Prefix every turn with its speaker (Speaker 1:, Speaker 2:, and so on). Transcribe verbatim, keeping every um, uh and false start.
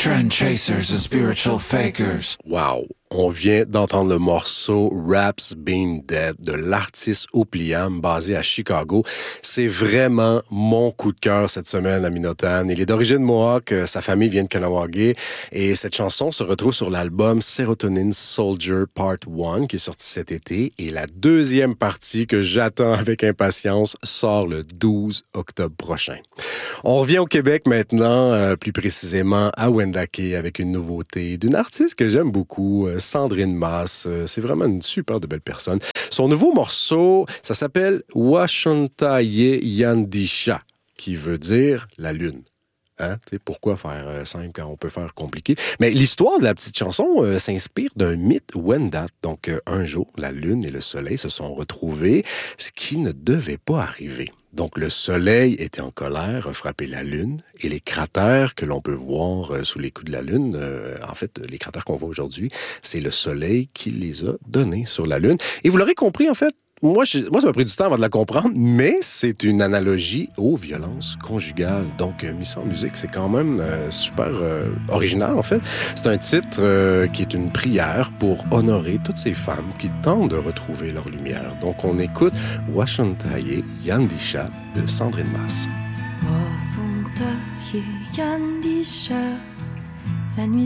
Speaker 1: Trend chasers and spiritual fakers.
Speaker 2: Wow! On vient d'entendre le morceau Raps Been Dead de l'artiste Oupliam basé à Chicago. C'est vraiment mon coup de cœur cette semaine à Minotan. Il est d'origine Mohawk, sa famille vient de Kanawagé et cette chanson se retrouve sur l'album Serotonin Soldier Part un qui est sorti cet été et la deuxième partie que j'attends avec impatience sort le douze octobre prochain. On revient au Québec maintenant, euh, plus précisément à Wendake avec une nouveauté d'une artiste que j'aime beaucoup, euh, Sandrine Masse. Euh, c'est vraiment une super de belle personne. Son nouveau morceau, ça s'appelle Washuntaye Yandisha, qui veut dire la lune. Hein? T'sais, pourquoi faire euh, simple quand on peut faire compliqué? Mais l'histoire de la petite chanson euh, s'inspire d'un mythe Wendat. Donc, euh, un jour, la lune et le soleil se sont retrouvés, ce qui ne devait pas arriver. Donc, le soleil était en colère, a frappé la lune, et les cratères que l'on peut voir euh, sous les coups de la lune, euh, en fait, les cratères qu'on voit aujourd'hui, c'est le soleil qui les a donnés sur la lune. Et vous l'aurez compris, en fait, Moi, je, moi, ça m'a pris du temps avant de la comprendre, mais c'est une analogie aux violences conjugales. Donc, euh, Mise en musique, c'est quand même euh, super euh, original, en fait. C'est un titre euh, qui est une prière pour honorer toutes ces femmes qui tentent de retrouver leur lumière. Donc, on écoute Washuntaye Yandisha de Sandrine Masse.
Speaker 3: Washuntaye Yandisha, la nuit